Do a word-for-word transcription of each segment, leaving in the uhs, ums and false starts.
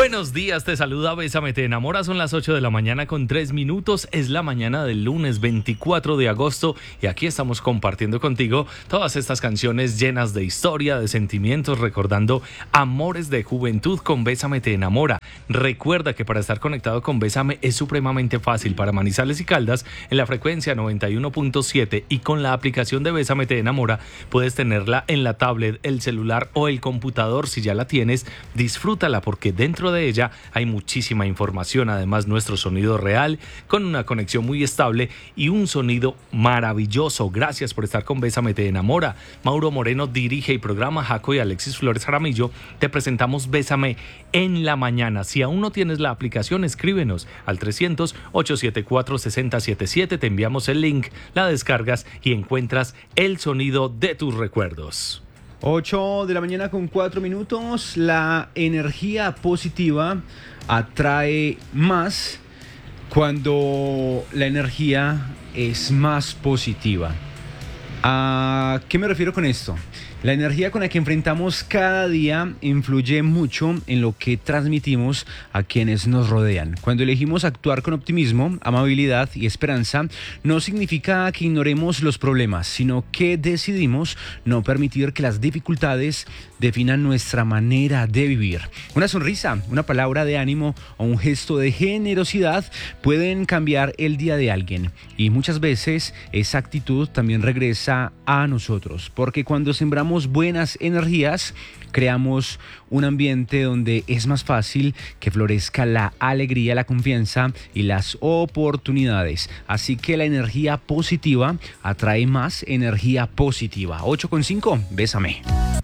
Buenos días, te saluda Bésame Te Enamora, son las ocho de la mañana con tres minutos, es la mañana del lunes veinticuatro de agosto y aquí estamos compartiendo contigo todas estas canciones llenas de historia, de sentimientos, recordando amores de juventud con Bésame Te Enamora. Recuerda que para estar conectado con Bésame es supremamente fácil. Para Manizales y Caldas en la frecuencia noventa y uno punto siete y con la aplicación de Bésame Te Enamora puedes tenerla en la tablet, el celular o el computador. Si ya la tienes, disfrútala porque dentro de ella hay muchísima información, además nuestro sonido real con una conexión muy estable y un sonido maravilloso. Gracias por estar con Bésame Te Enamora. Mauro Moreno dirige y programa, Jaco y Alexis Flores Jaramillo te presentamos Bésame en la mañana. Si aún no tienes la aplicación, escríbenos al trescientos, ochocientos setenta y cuatro, sesenta setenta y siete, te enviamos el link, la descargas y encuentras el sonido de tus recuerdos. ocho de la mañana con cuatro minutos. La energía positiva atrae más cuando la energía es más positiva. ¿A qué me refiero con esto? La energía con la que enfrentamos cada día influye mucho en lo que transmitimos a quienes nos rodean. Cuando elegimos actuar con optimismo, amabilidad y esperanza, no significa que ignoremos los problemas, sino que decidimos no permitir que las dificultades definan nuestra manera de vivir. Una sonrisa, una palabra de ánimo o un gesto de generosidad pueden cambiar el día de alguien. Y muchas veces esa actitud también regresa a nosotros, porque cuando sembramos buenas energías, creamos un ambiente donde es más fácil que florezca la alegría, la confianza y las oportunidades. Así que la energía positiva atrae más energía positiva. ocho con cinco, Bésame.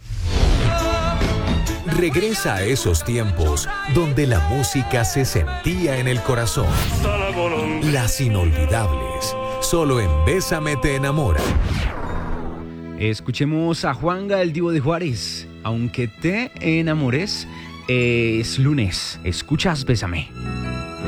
Regresa a esos tiempos donde la música se sentía en el corazón. Las inolvidables, solo en Bésame Te Enamora. Escuchemos a Juanga, el Divo de Juárez. Aunque te enamores, es lunes. Escuchas Bésame.